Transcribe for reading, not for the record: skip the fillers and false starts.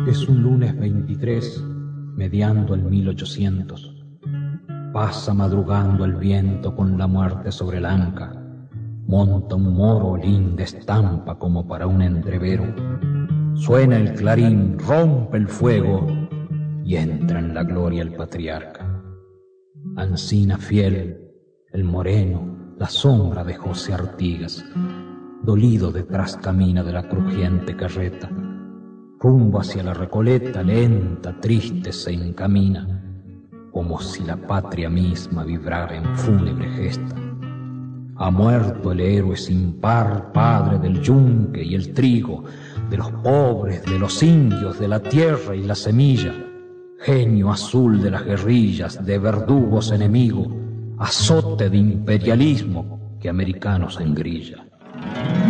Es un lunes 23, mediando el 1800. Pasa madrugando el viento con la muerte sobre la anca. Monta un moro linda estampa como para un entrevero. Suena el clarín, rompe el fuego y entra en la gloria el patriarca. Ancina fiel, el moreno, la sombra de José Artigas, dolido detrás camina de la crujiente carreta. Rumbo hacia la Recoleta, lenta, triste se encamina, como si la patria misma vibrara en fúnebre gesta. Ha muerto el héroe sin par, padre del yunque y el trigo, de los pobres, de los indios, de la tierra y la semilla, genio azul de las guerrillas, de verdugos enemigo, azote de imperialismo que americanos engrilla.